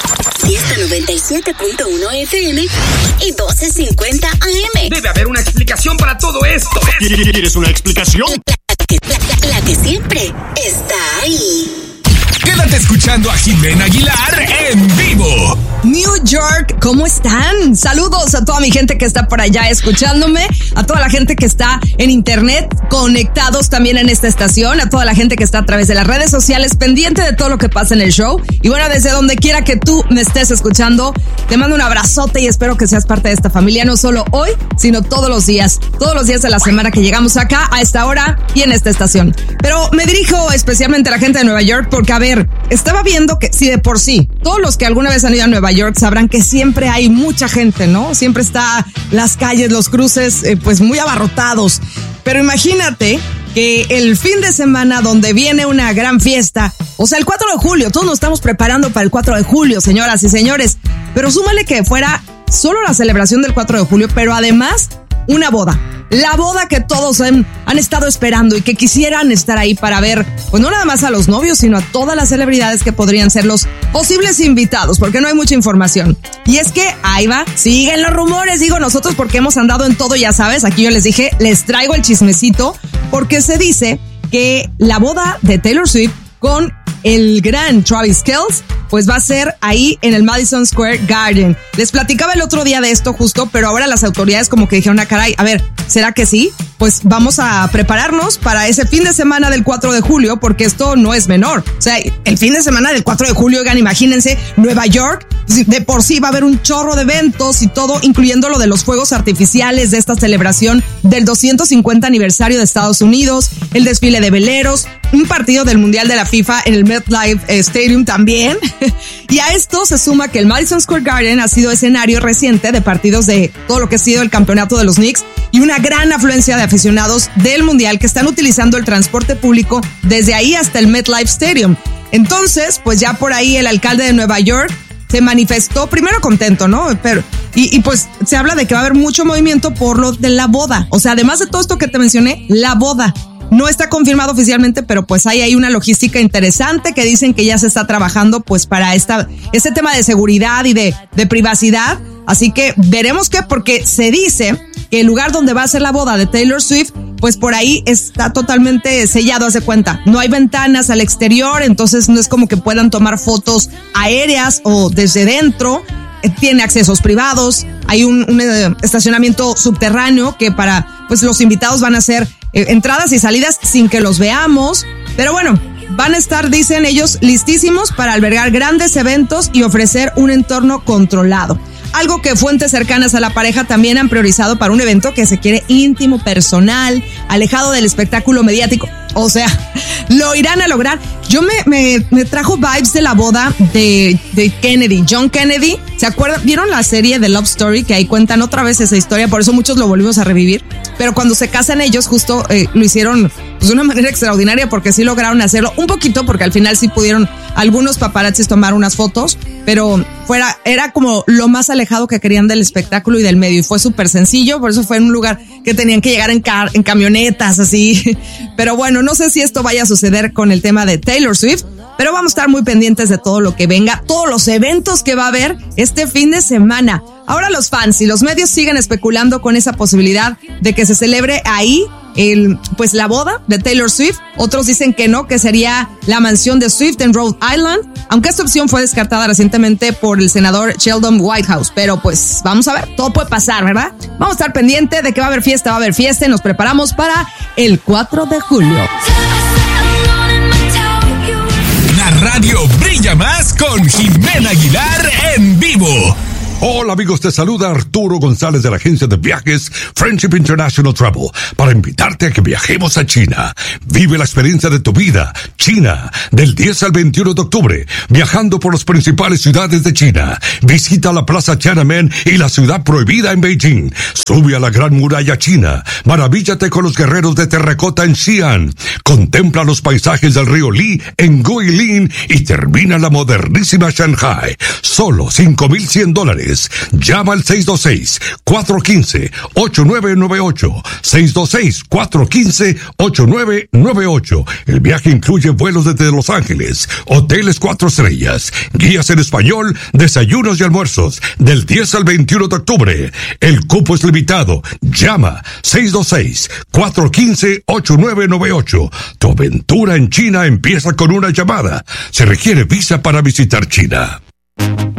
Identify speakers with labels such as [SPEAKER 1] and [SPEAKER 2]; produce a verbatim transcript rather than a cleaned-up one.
[SPEAKER 1] Fiesta noventa y siete punto uno F M y doce cincuenta A M.
[SPEAKER 2] Debe haber una explicación para todo esto.
[SPEAKER 3] ¿Quieres una explicación?
[SPEAKER 1] La que, la, la que siempre está ahí.
[SPEAKER 4] Quédate escuchando a Jimena Aguilar en vivo.
[SPEAKER 5] New York, ¿cómo están? Saludos a toda mi gente que está por allá escuchándome, a toda la gente que está en internet, conectados también en esta estación, a toda la gente que está a través de las redes sociales, pendiente de todo lo que pasa en el show. Y bueno, desde donde quiera que tú me estés escuchando, te mando un abrazote y espero que seas parte de esta familia, no solo hoy, sino todos los días, todos los días de la semana que llegamos acá, a esta hora y en esta estación. Pero me dirijo especialmente a la gente de Nueva York porque, a ver, estaba viendo que si de por sí, todos los que alguna vez han ido a Nueva York sabrán que siempre hay mucha gente, ¿no? Siempre está las calles, los cruces, eh, pues muy abarrotados. Pero imagínate que el fin de semana donde viene una gran fiesta, o sea, el cuatro de julio, todos nos estamos preparando para el cuatro de julio, señoras y señores. Pero súmale que fuera solo la celebración del cuatro de julio, pero además una boda. La boda que todos han, han estado esperando y que quisieran estar ahí para ver, pues no nada más a los novios, sino a todas las celebridades que podrían ser los posibles invitados, porque no hay mucha información. Y es que ahí va, siguen los rumores, digo nosotros porque hemos andado en todo, ya sabes, aquí yo les dije, les traigo el chismecito, porque se dice que la boda de Taylor Swift con el gran Travis Kelce, pues va a ser ahí en el Madison Square Garden. Les platicaba el otro día de esto justo, pero ahora las autoridades como que dijeron, ah, caray, a ver, ¿será que sí? Pues vamos a prepararnos para ese fin de semana del cuatro de julio, porque esto no es menor. O sea, el fin de semana del cuatro de julio, oigan, imagínense, Nueva York, de por sí va a haber un chorro de eventos y todo, incluyendo lo de los fuegos artificiales de esta celebración del doscientos cincuenta aniversario de Estados Unidos, el desfile de veleros, un partido del Mundial de la FIFA en el MetLife Stadium también. Y a esto se suma que el Madison Square Garden ha sido escenario reciente de partidos de todo lo que ha sido el campeonato de los Knicks y una gran afluencia de aficionados del Mundial que están utilizando el transporte público desde ahí hasta el MetLife Stadium. Entonces, pues ya por ahí el alcalde de Nueva York se manifestó primero contento, ¿no? Pero y, y pues se habla de que va a haber mucho movimiento por lo de la boda. O sea, además de todo esto que te mencioné, la boda. No está confirmado oficialmente, pero pues hay ahí una logística interesante que dicen que ya se está trabajando pues para esta, este tema de seguridad y de, de privacidad. Así que veremos qué, porque se dice que el lugar donde va a ser la boda de Taylor Swift, pues por ahí está totalmente sellado, haz de cuenta. No hay ventanas al exterior, entonces no es como que puedan tomar fotos aéreas o desde dentro. Tiene accesos privados, hay un, un eh, estacionamiento subterráneo que para pues los invitados van a hacer eh, entradas y salidas sin que los veamos, pero bueno, van a estar, dicen ellos, listísimos para albergar grandes eventos y ofrecer un entorno controlado. Algo que fuentes cercanas a la pareja también han priorizado para un evento que se quiere íntimo, personal, alejado del espectáculo mediático. O sea, lo irán a lograr. Yo me, me, me trajo vibes de la boda de, de Kennedy, John Kennedy. ¿Se acuerdan? ¿Vieron la serie de Love Story? Que ahí cuentan otra vez esa historia, por eso muchos lo volvimos a revivir. Pero cuando se casan ellos, justo eh, lo hicieron pues, de una manera extraordinaria, porque sí lograron hacerlo un poquito, porque al final sí pudieron algunos paparazzis tomar unas fotos, pero fuera era como lo más alejado que querían del espectáculo y del medio, y fue súper sencillo, por eso fue en un lugar que tenían que llegar en, car- en camionetas, así. Pero bueno, no sé si esto vaya a suceder con el tema de Taylor Swift, pero vamos a estar muy pendientes de todo lo que venga, todos los eventos que va a haber este fin de semana. Ahora los fans y los medios siguen especulando con esa posibilidad de que se celebre ahí el, pues la boda de Taylor Swift. Otros dicen que no, que sería la mansión de Swift en Rhode Island, aunque esta opción fue descartada recientemente por el senador Sheldon Whitehouse. Pero pues vamos a ver, todo puede pasar, ¿verdad? Vamos a estar pendiente de que va a haber fiesta, va a haber fiesta y nos preparamos para el cuatro de julio.
[SPEAKER 4] La radio brilla más con Jimena Aguilar en vivo.
[SPEAKER 6] Hola amigos, te saluda Arturo González de la agencia de viajes Friendship International Travel para invitarte a que viajemos a China. Vive la experiencia de tu vida. China, del diez al veintiuno de octubre, viajando por las principales ciudades de China. Visita la Plaza Tiananmen y la ciudad prohibida en Beijing. Sube a la Gran Muralla China. Maravíllate con los guerreros de terracota en Xi'an. Contempla los paisajes del río Li en Guilin y termina la modernísima Shanghai. Solo cinco mil cien dólares. Ángeles. Llama al seis dos seis, cuatro uno cinco, ocho nueve nueve ocho. seis dos seis, cuatro uno cinco, ocho nueve nueve ocho. El viaje incluye vuelos desde Los Ángeles, hoteles cuatro estrellas, guías en español, desayunos y almuerzos, del diez al veintiuno de octubre. El cupo es limitado. Llama seis dos seis, cuatro uno cinco, ocho nueve nueve ocho. Tu aventura en China empieza con una llamada. Se requiere visa para visitar China.